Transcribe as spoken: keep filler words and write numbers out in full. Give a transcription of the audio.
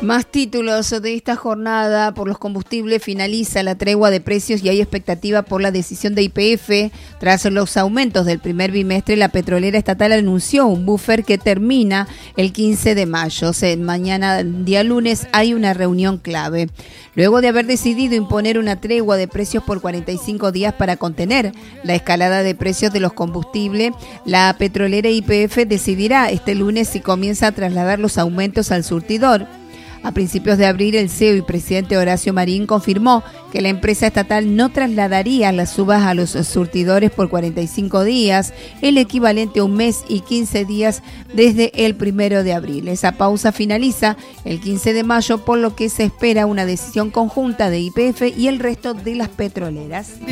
Más títulos de esta jornada. Por los combustibles finaliza la tregua de precios y hay expectativa por la decisión de Y P F. Tras los aumentos del primer bimestre, la petrolera estatal anunció un buffer que termina el quince de mayo. O sea, mañana, día lunes, hay una reunión clave. Luego de haber decidido imponer una tregua de precios por cuarenta y cinco días para contener la escalada de precios de los combustibles, la petrolera Y P F decidirá este lunes si comienza a trasladar los aumentos al surtidor. A principios de abril, el C E O y presidente Horacio Marín confirmó que la empresa estatal no trasladaría las subas a los surtidores por cuarenta y cinco días, el equivalente a un mes y quince días desde el primero de abril. Esa pausa finaliza el quince de mayo, por lo que se espera una decisión conjunta de Y P F y el resto de las petroleras.